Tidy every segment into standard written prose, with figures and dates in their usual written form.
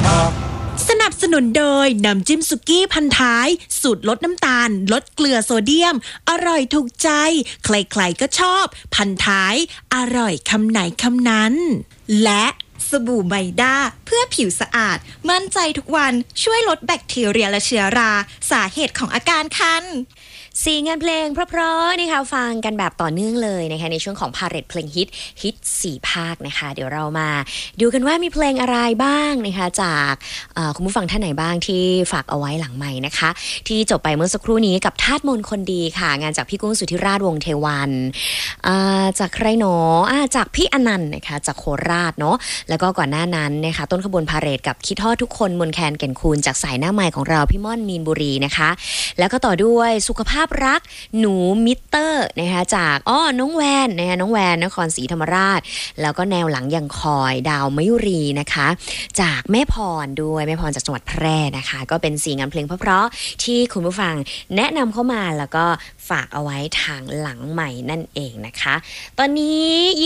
สนับสนุนโดยน้ำจิ้มสุกี้พันท้ายสูตรลดน้ำตาลลดเกลือโซเดียมอร่อยถูกใจใครๆก็ชอบพันท้ายอร่อยคำไหนคำนั้นและสบู่ไบด้าเพื่อผิวสะอาดมั่นใจทุกวันช่วยลดแบคทีเรียและเชื้อราสาเหตุของอาการคัน 4งานเพลงเพราะๆนะคะฟังกันแบบต่อเนื่องเลยนะคะในช่วงของพาเรดเพลงฮิต4ภาคนะคะเดี๋ยวเรามาดูกันว่ามีเพลงอะไรบ้างนะคะจากคุณผู้ฟังท่านไหนบ้างที่ฝากเอาไว้หลังไมค์นะคะที่จบไปเมื่อสักครู่นี้กับทาสมนต์คนดีค่ะงานจากพี่กุ้งสุทธิราชวงศ์เทวันจากใครหนอจากพี่อนันต์นะคะจากโคราชเนาะแล้วก็ก่อนหน้านั้นนะคะต้นขบวนพาเรดกับคิดทอดทุกคนมนแคนเก่นคูณจากสายหน้าไมค์ของเราพี่ม่อนมีนบุรีนะคะแล้วก็ต่อด้วยสุขภาพรักหนูมิเตอร์นะคะจากน้องแวนนะคะน้องแวนนครศรีธรรมราชแล้วก็แนวหลังยังคอยดาวมยุรีนะคะจากแม่พรด้วยแม่พรจากจังหวัดแพร่นะคะก็เป็น4งานเพลงเพราะๆที่คุณผู้ฟังแนะนำเข้ามาแล้วก็ฝากเอาไว้ทางหลังใหม่นั่นเองนะคะตอนนี้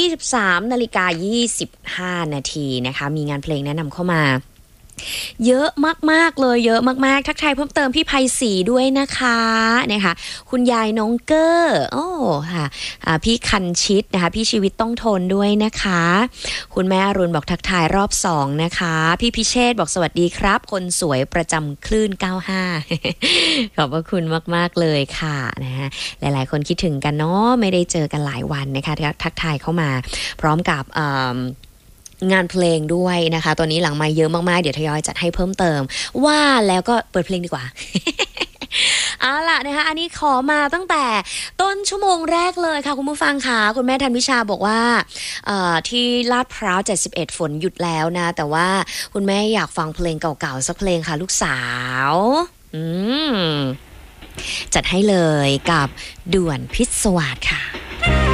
23:25 นาทีนะคะมีงานเพลงแนะนำเข้ามาเยอะมากๆเลยเยอะมากๆทักทายเพิ่มเติมพี่ไพศรีด้วยนะคะคุณยายน้องเกอร์ค่ะพี่คันชิดนะคะพี่ชีวิตต้องทนด้วยนะคะคุณแม่อรุณบอกทักทายรอบ2นะคะพี่พิเชษบอกสวัสดีครับคนสวยประจำคลื่น95ขอบพระคุณมากๆเลยค่ะนะฮะหลายๆคนคิดถึงกันเนาะไม่ได้เจอกันหลายวันนะคะทักทายเข้ามาพร้อมกับงานเพลงด้วยนะคะตอนนี้หลังไมค์เยอะมากๆเดี๋ยวทยอยจัดให้เพิ่มเติมว่าแล้วก็เปิดเพลงดีกว่า เอาล่ะนะคะอันนี้ขอมาตั้งแต่ต้นชั่วโมงแรกเลยค่ะคุณผู้ฟังค่ะคุณแม่ธันวิชาบอกว่าที่ลาดพร้าว71ฝนหยุดแล้วนะแต่ว่าคุณแม่อยากฟังเพลงเก่าๆสักเพลงค่ะลูกสาวจัดให้เลยกับด่วนพิศวาสค่ะ